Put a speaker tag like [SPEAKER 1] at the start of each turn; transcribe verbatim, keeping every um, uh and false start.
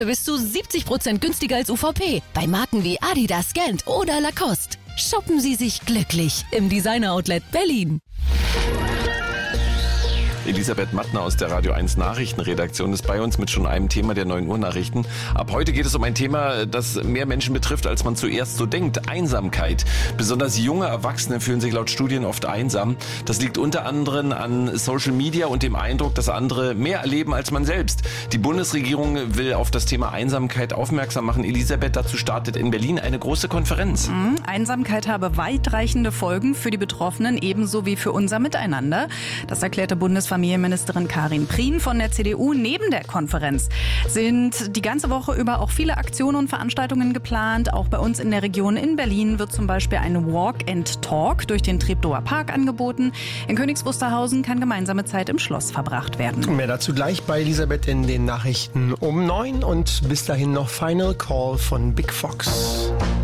[SPEAKER 1] Bis zu siebzig Prozent günstiger als U V P. Bei Marken wie Adidas, Gant oder Lacoste. Shoppen Sie sich glücklich im Designer Outlet Berlin.
[SPEAKER 2] Elisabeth Mattner aus der Radio eins Nachrichtenredaktion ist bei uns mit schon einem Thema der neun Uhr Nachrichten. Ab heute geht es um ein Thema, das mehr Menschen betrifft, als man zuerst so denkt. Einsamkeit. Besonders junge Erwachsene fühlen sich laut Studien oft einsam. Das liegt unter anderem an Social Media und dem Eindruck, dass andere mehr erleben als man selbst. Die Bundesregierung will auf das Thema Einsamkeit aufmerksam machen. Elisabeth, dazu startet in Berlin eine große Konferenz.
[SPEAKER 3] Mhm. Einsamkeit habe weitreichende Folgen für die Betroffenen, ebenso wie für unser Miteinander. Das erklärte Bundesfamilienministerin Karin Prien von der C D U. Neben der Konferenz sind die ganze Woche über auch viele Aktionen und Veranstaltungen geplant. Auch bei uns in der Region in Berlin wird zum Beispiel ein Walk and Talk durch den Treptower Park angeboten. In Königs Wusterhausen kann gemeinsame Zeit im Schloss verbracht werden.
[SPEAKER 4] Mehr dazu gleich bei Elisabeth in den Nachrichten um neun und bis dahin noch Final Call von Big Fox.